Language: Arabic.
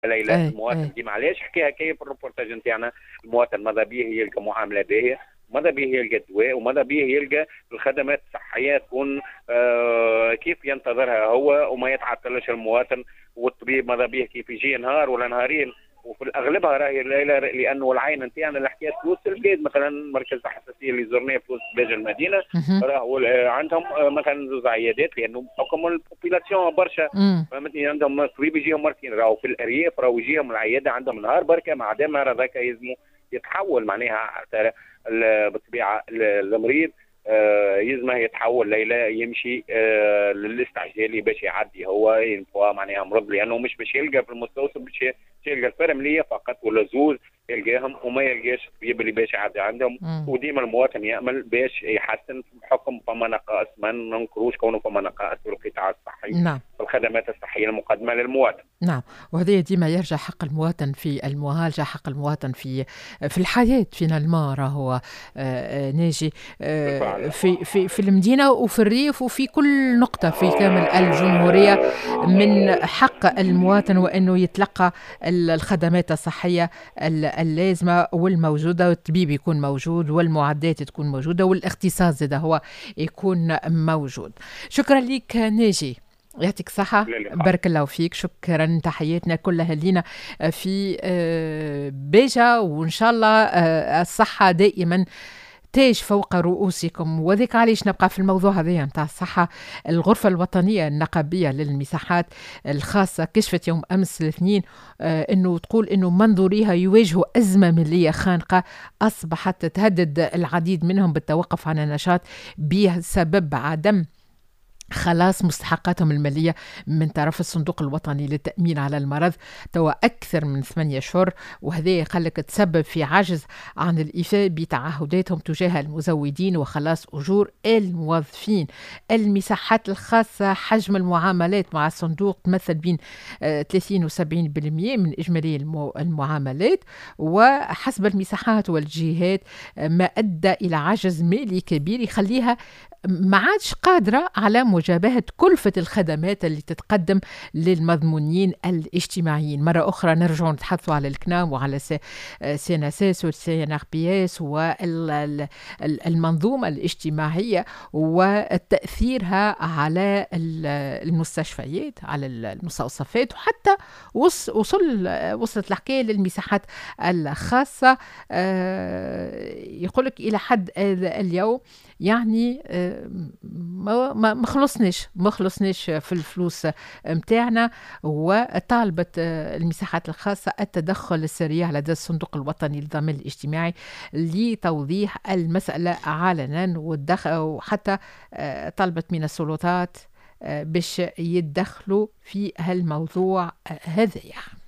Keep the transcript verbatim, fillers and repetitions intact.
ليلى ايه المواطن ايه. ديما علاش حكيها كيف في الروبورتاج نتاعنا. المواطن ماذا بيه يلقى معامله باهيه، ماذا بيه يلقى الدواء، وماذا بيه يلقى الخدمات الصحيه تكون آه كيف ينتظرها هو وما يتعطلش المواطن. والطبيب ماذا بيه كيف يجي نهار ولا نهارين، وفي الاغلبها راهي الليله لانه العين نتاعنا اللي حكيت في وسط البلاد، مثلا مركز الحساسيه اللي زرناه في وسط بلاد المدينه مهم. راهو عندهم آه، مثلا زوز عيادات لانه حكم البوبيلاسيون برشا. مم. فهمتني؟ عندهم طبيب يجيهم مرتين، راهو في الارياف راهو يجيهم العياده عندهم نهار بركه، مع دام هذاك يلزموا يتحول معناها ترى ال- بالطبيعه ال- المريض آه، يلزمه يتحول ليلى يمشي آه، للاستعجالي باش يعدي هو ينفوا معناها مرض، لانه مش باش يلقى في المستوصف باش يلقى الفرمليه فقط ولا زوز يلقاهم وما يلقاش الطبيب اللي باش يعدي عندهم. مم. وديما المواطن يامل باش يحسن بحكم فما نقائص، ما ننكروش كونه فما نقائص في القطاع الصحي نعم. الخدمات الصحية المقدمة للمواطن. نعم. وهذا ديما يرجع حق المواطن في المعالجة، حق المواطن في في الحياة فينالمون راهو آه، آه، ناجي آه، بالفعل. في في في المدينة وفي الريف وفي كل نقطة في كامل الجمهورية. من حق المواطن وأنه يتلقى ال- الخدمات الصحية ال- اللازمة والموجودة، والطبيب يكون موجود والمعدات تكون موجودة والاختصاص زاد هو يكون موجود. شكرا لك ناجي، يعطيك الصحة. إلى اللقاء. بارك الله فيك، شكرا، تحياتنا كلها لينا في آه، بيجا، وإن شاء الله آه، الصحة دائما تاج فوق رؤوسكم. وذيك علاش نبقى في الموضوع هذا نتاع الصحة. الغرفة الوطنية النقابية للمساحات الخاصة كشفت يوم أمس الاثنين آه، أنه تقول أنه منظوريها يواجهوا أزمة مالية خانقة أصبحت تهدد العديد منهم بالتوقف عن النشاط بسبب عدم خلاص مستحقاتهم المالية من طرف الصندوق الوطني للتأمين على المرض توا أكثر من ثمانية أشهر. وهذا قالك تسبب في عجز عن الإيفاء بتعهداتهم تجاه المزودين وخلاص أجور الموظفين. المساحات الخاصة حجم المعاملات مع الصندوق تمثل بين آه، ثلاثين و سبعين بالمئة من إجمالي المو- المعاملات. وحسب المساحات والجهات آه، ما أدى إلى عجز مالي كبير يخليها ما عادش قادرة على مجابهة كلفة الخدمات اللي تتقدم للمضمونين الاجتماعيين. مرة أخرى نرجع نتحدثوا على الكنام وعلى سي ان اس اس والسي ان ار بي اس والمنظومة الاجتماعية وتأثيرها على ال- المستشفيات، على المستوصفات، وحتى وص- وصل وصلت الحكاية للمساحات الخاصة. آه، يقولك إلى حد اليوم يعني آه، ما ما ما خلصناش ما خلصناش في الفلوس متاعنا. وطالبت آه، المساحات الخاصة التدخل السريع لدى الصندوق الوطني للضمان الاجتماعي لتوضيح المسألة علنا، والدخل وحتى آه، طلبت من السلطات آه، باش يتدخلوا في هالموضوع آه، هذايا.